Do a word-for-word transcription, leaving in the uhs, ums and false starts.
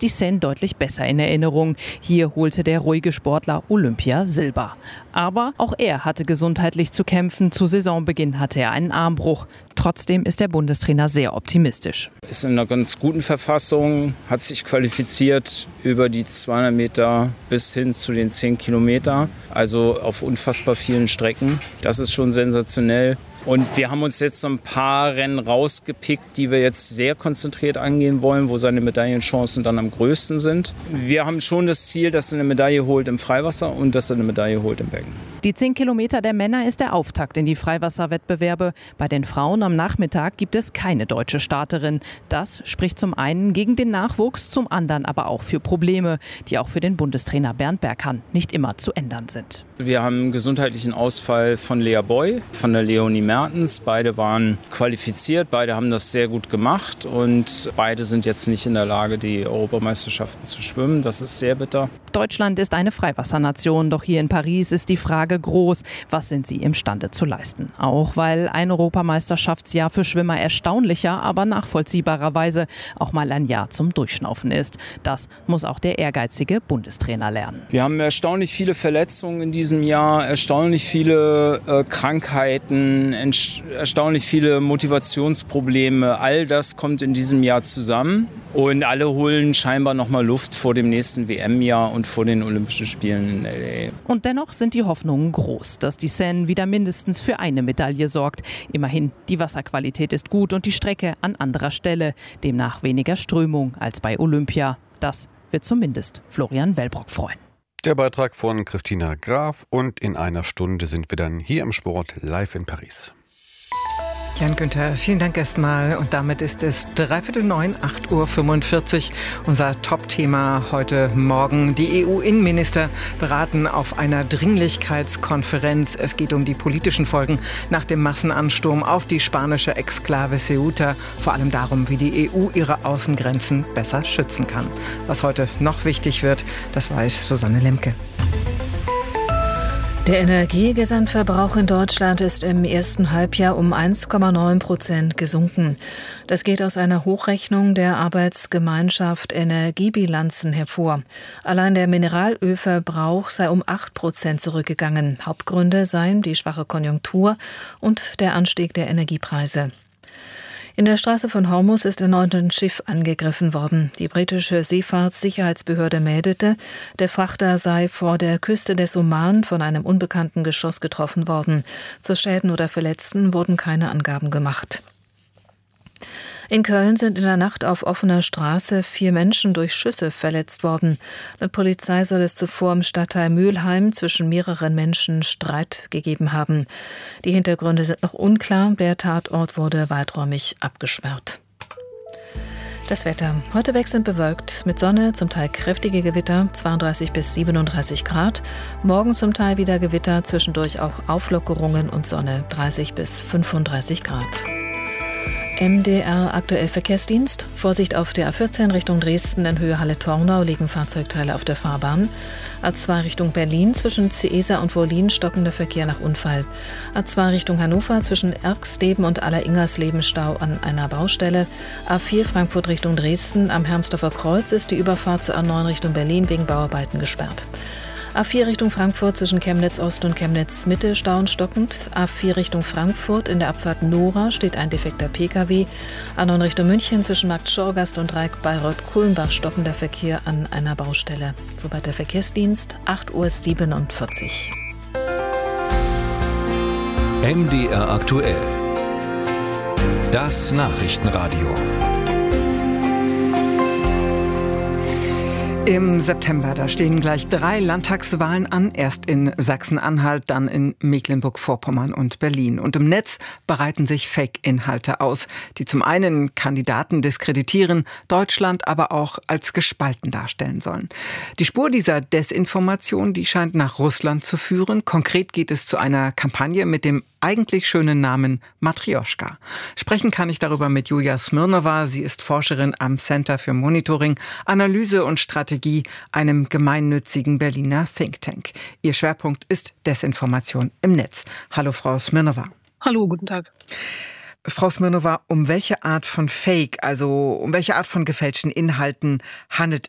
ist die Seine deutlich besser in Erinnerung. Hier holte der ruhige Sportler Olympia Silber. Aber auch er hatte gesundheitlich zu kämpfen. Zu Saisonbeginn hatte er einen Armbruch. Trotzdem ist der Bundestrainer sehr optimistisch. Ist in einer ganz guten Verfassung, hat sich qualifiziert über die zweihundert Meter bis hin zu den zehn Kilometer. Also auf unfassbar vielen Strecken. Das ist schon sensationell. Und wir haben uns jetzt so ein paar Rennen rausgepickt, die wir jetzt sehr konzentriert angehen wollen, wo seine Medaillenchancen dann am größten sind. Wir haben schon das Ziel, dass er eine Medaille holt im Freiwasser und dass er eine Medaille holt im Becken. Die zehn Kilometer der Männer ist der Auftakt in die Freiwasserwettbewerbe. Bei den Frauen am Nachmittag gibt es keine deutsche Starterin. Das spricht zum einen gegen den Nachwuchs, zum anderen aber auch für Probleme, die auch für den Bundestrainer Bernd Berghahn nicht immer zu ändern sind. Wir haben einen gesundheitlichen Ausfall von Lea Boy, von der Leonie Mertens. Beide waren qualifiziert, beide haben das sehr gut gemacht und beide sind jetzt nicht in der Lage, die Europameisterschaften zu schwimmen. Das ist sehr bitter. Deutschland ist eine Freiwassernation, doch hier in Paris ist die Frage groß, was sind sie imstande zu leisten? Auch weil ein Europameisterschaftsjahr für Schwimmer erstaunlicher, aber nachvollziehbarerweise auch mal ein Jahr zum Durchschnaufen ist. Das muss auch der ehrgeizige Bundestrainer lernen. Wir haben erstaunlich viele Verletzungen in diesem Jahr, erstaunlich viele äh, Krankheiten, erstaunlich viele Motivationsprobleme. All das kommt in diesem Jahr zusammen und alle holen scheinbar noch mal Luft vor dem nächsten W M-Jahr und vor den Olympischen Spielen in L A. Und dennoch sind die Hoffnungen groß, dass die Seine wieder mindestens für eine Medaille sorgt. Immerhin, die Wasserqualität ist gut und die Strecke an anderer Stelle. Demnach weniger Strömung als bei Olympia. Das wird zumindest Florian Wellbrock freuen. Der Beitrag von Christina Graf und in einer Stunde sind wir dann hier im Sport live in Paris. Jan Günther, vielen Dank erstmal. Und damit ist es dreiviertel neun, acht Uhr fünfundvierzig. Unser Top-Thema heute Morgen. Die E U-Innenminister beraten auf einer Dringlichkeitskonferenz. Es geht um die politischen Folgen nach dem Massenansturm auf die spanische Exklave Ceuta. Vor allem darum, wie die E U ihre Außengrenzen besser schützen kann. Was heute noch wichtig wird, das weiß Susanne Lemke. Der Energiegesamtverbrauch in Deutschland ist im ersten Halbjahr um eins Komma neun Prozent gesunken. Das geht aus einer Hochrechnung der Arbeitsgemeinschaft Energiebilanzen hervor. Allein der Mineralölverbrauch sei um acht Prozent zurückgegangen. Hauptgründe seien die schwache Konjunktur und der Anstieg der Energiepreise. In der Straße von Hormuz ist erneut ein Schiff angegriffen worden. Die britische Seefahrtssicherheitsbehörde meldete, der Frachter sei vor der Küste des Oman von einem unbekannten Geschoss getroffen worden. Zu Schäden oder Verletzten wurden keine Angaben gemacht. In Köln sind in der Nacht auf offener Straße vier Menschen durch Schüsse verletzt worden. Laut Polizei soll es zuvor im Stadtteil Mülheim zwischen mehreren Menschen Streit gegeben haben. Die Hintergründe sind noch unklar. Der Tatort wurde weiträumig abgesperrt. Das Wetter. Heute wechselnd bewölkt, mit Sonne, zum Teil kräftige Gewitter, zweiunddreißig bis siebenunddreißig Grad. Morgen zum Teil wieder Gewitter, zwischendurch auch Auflockerungen und Sonne, dreißig bis fünfunddreißig Grad. M D R aktuell Verkehrsdienst. Vorsicht auf der A vierzehn Richtung Dresden in Höhe Halle-Tornau liegen Fahrzeugteile auf der Fahrbahn. A zwei Richtung Berlin zwischen Ciesa und Wollin stockender Verkehr nach Unfall. A zwei Richtung Hannover zwischen Erxleben und Aller-Ingersleben Stau an einer Baustelle. A vier Frankfurt Richtung Dresden am Hermsdorfer Kreuz ist die Überfahrt zur A neun Richtung Berlin wegen Bauarbeiten gesperrt. A vier Richtung Frankfurt zwischen Chemnitz Ost und Chemnitz Mitte stauen stockend. A vier Richtung Frankfurt in der Abfahrt Nora steht ein defekter P K W. A neun Richtung München zwischen Markt Schorgast und Dreieck Bayreuth-Kulmbach stockender Verkehr an einer Baustelle. Soweit der Verkehrsdienst, acht Uhr siebenundvierzig. M D R aktuell. Das Nachrichtenradio. Im September, da stehen gleich drei Landtagswahlen an. Erst in Sachsen-Anhalt, dann in Mecklenburg-Vorpommern und Berlin. Und im Netz bereiten sich Fake-Inhalte aus, die zum einen Kandidaten diskreditieren, Deutschland aber auch als gespalten darstellen sollen. Die Spur dieser Desinformation, die scheint nach Russland zu führen. Konkret geht es zu einer Kampagne mit dem eigentlich schönen Namen Matrioschka. Sprechen kann ich darüber mit Julia Smirnova. Sie ist Forscherin am Center für Monitoring, Analyse und Strategie, einem gemeinnützigen Berliner Think Tank. Ihr Schwerpunkt ist Desinformation im Netz. Hallo, Frau Smirnova. Hallo, guten Tag. Frau Smirnova, um welche Art von Fake, also um welche Art von gefälschten Inhalten handelt